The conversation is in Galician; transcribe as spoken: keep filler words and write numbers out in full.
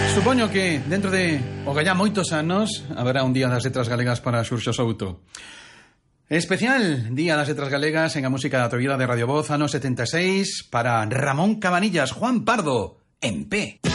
Supoño que dentro de o gallá moitos anos haberá un día das letras galegas para Xurxo Souto. Especial Día das Letras Galegas en a música da Trovida de Radio Voz, ano setenta e seis, para Ramón Cabanillas, Juan Pardo, en P.